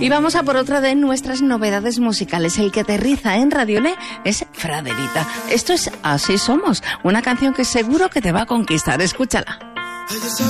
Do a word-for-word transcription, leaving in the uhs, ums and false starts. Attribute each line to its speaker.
Speaker 1: Y vamos a por otra de nuestras novedades musicales. El que aterriza en Radiolé es Fraderita. Esto es Así Somos, una canción que seguro que te va a conquistar. Escúchala.